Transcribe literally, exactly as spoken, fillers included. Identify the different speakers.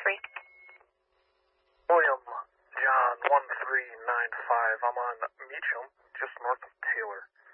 Speaker 1: three.
Speaker 2: William John one three nine five. I'm on Meacham, just north of Taylor.